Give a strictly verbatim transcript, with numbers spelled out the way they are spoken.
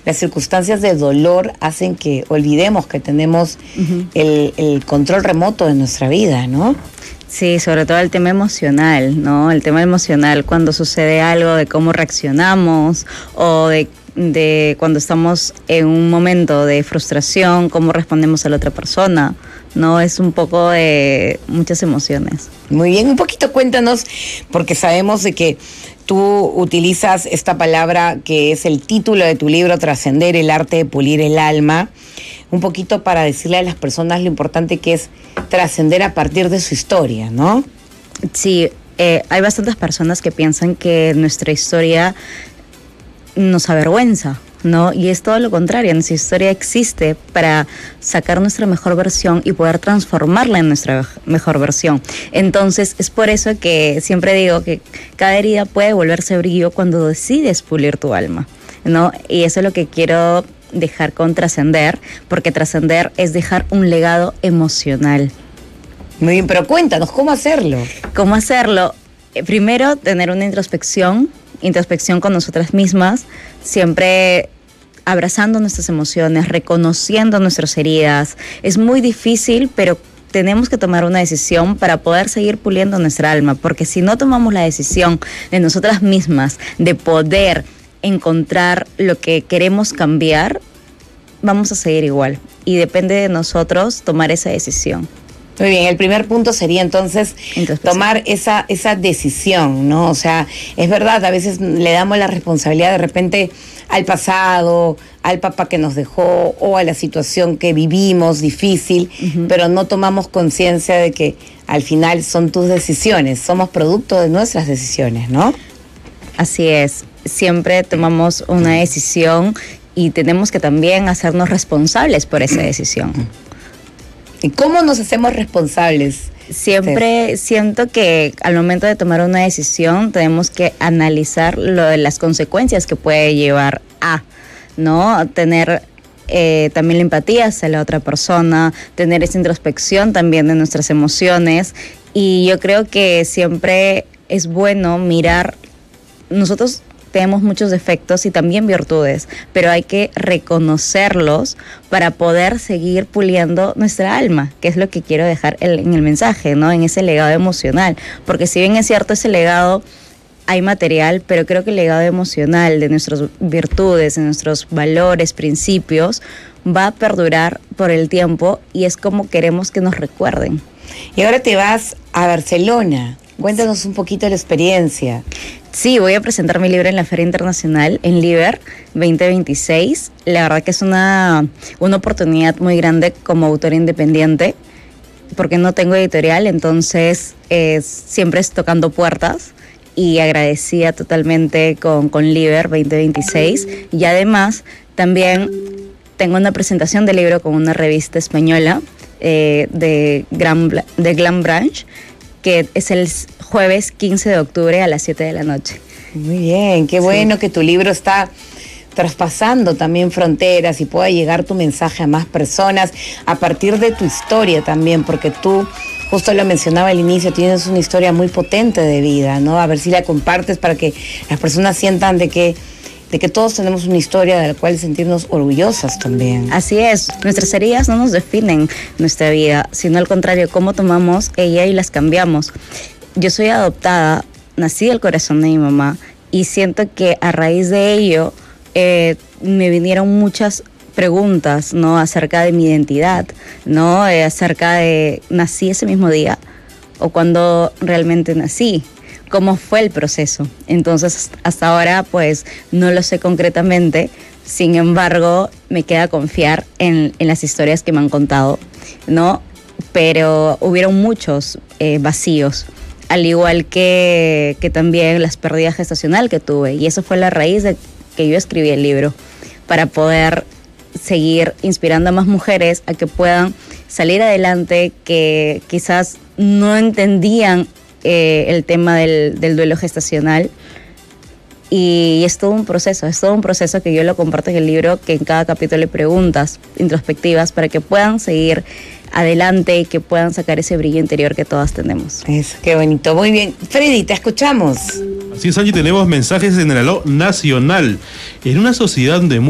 las circunstancias de dolor hacen que olvidemos que tenemos uh-huh. el, el control remoto de nuestra vida, ¿no? Sí, sobre todo el tema emocional, ¿no? El tema emocional, cuando sucede algo, de cómo reaccionamos o de, de cuando estamos en un momento de frustración, cómo respondemos a la otra persona, ¿no? Es un poco de muchas emociones. Muy bien, un poquito cuéntanos, porque sabemos de que tú utilizas esta palabra que es el título de tu libro, Trascender, el arte de pulir el alma, un poquito para decirle a las personas lo importante que es trascender a partir de su historia, ¿no? Sí, eh, hay bastantes personas que piensan que nuestra historia nos avergüenza, ¿no? Y es todo lo contrario, nuestra historia existe para sacar nuestra mejor versión y poder transformarla en nuestra mejor versión. Entonces, es por eso que siempre digo que cada herida puede volverse brillo cuando decides pulir tu alma, ¿no? Y eso es lo que quiero dejar con Trascender, porque trascender es dejar un legado emocional. Muy bien, pero cuéntanos, ¿cómo hacerlo? ¿Cómo hacerlo? Eh, primero, tener una introspección, introspección con nosotras mismas, siempre abrazando nuestras emociones, reconociendo nuestras heridas. Es muy difícil, pero tenemos que tomar una decisión para poder seguir puliendo nuestra alma, porque si no tomamos la decisión de nosotras mismas, de poder encontrar lo que queremos cambiar, vamos a seguir igual. Y depende de nosotros tomar esa decisión. Muy bien, el primer punto sería entonces tomar esa, esa decisión, ¿no? O sea, es verdad, a veces le damos la responsabilidad de repente al pasado, al papá que nos dejó o a la situación que vivimos difícil, uh-huh. pero no tomamos conciencia de que al final son tus decisiones, somos producto de nuestras decisiones, ¿no? Así es, siempre tomamos una decisión y tenemos que también hacernos responsables por esa decisión. ¿Y cómo nos hacemos responsables? Siempre sí. Siento que al momento de tomar una decisión tenemos que analizar lo de las consecuencias que puede llevar a, ¿no? Tener eh, también la empatía hacia la otra persona, tener esa introspección también de nuestras emociones. Y yo creo que siempre es bueno mirar, nosotros tenemos muchos defectos y también virtudes, pero hay que reconocerlos para poder seguir puliendo nuestra alma, que es lo que quiero dejar el, en el mensaje, ¿no? En ese legado emocional, porque si bien es cierto ese legado hay material, pero creo que el legado emocional de nuestras virtudes, de nuestros valores, principios, va a perdurar por el tiempo y es como queremos que nos recuerden. Y ahora te vas a Barcelona. Cuéntanos un poquito de la experiencia. Sí, voy a presentar mi libro en la Feria Internacional en Liber veinte veintiséis. La verdad que es una, una oportunidad muy grande como autora independiente, porque no tengo editorial, entonces eh, siempre es tocando puertas y agradecida totalmente con, con Liber veinte veintiséis. Y además también tengo una presentación del libro con una revista española eh, de, Gran, de Glam Branch, que es el jueves quince de octubre a las siete de la noche. Muy bien, qué bueno sí. que tu libro está traspasando también fronteras y pueda llegar tu mensaje a más personas a partir de tu historia también, porque tú, justo lo mencionaba al inicio, tienes una historia muy potente de vida, ¿no? A ver si la compartes para que las personas sientan de que de que todos tenemos una historia de la cual sentirnos orgullosas también. Así es, nuestras heridas no nos definen nuestra vida, sino al contrario, cómo tomamos ella y las cambiamos. Yo soy adoptada, nací del corazón de mi mamá y siento que a raíz de ello eh, me vinieron muchas preguntas, ¿no? Acerca de mi identidad, ¿no? Eh, acerca de, ¿nací ese mismo día? ¿O cuándo realmente nací? ¿Cómo fue el proceso? Entonces, hasta ahora, pues, no lo sé concretamente. Sin embargo, me queda confiar en, en las historias que me han contado, ¿no? Pero hubieron muchos eh, vacíos, al igual que, que también las pérdidas gestacionales que tuve. Y eso fue la raíz de que yo escribí el libro, para poder seguir inspirando a más mujeres a que puedan salir adelante, que quizás no entendían Eh, el tema del, del duelo gestacional, y es todo un proceso, es todo un proceso que yo lo comparto en el libro, que en cada capítulo hay preguntas introspectivas para que puedan seguir adelante y que puedan sacar ese brillo interior que todas tenemos. Eso, qué bonito. Muy bien, Freddy, te escuchamos. Así es, Angie, tenemos mensajes en el Aló Nacional. En una sociedad donde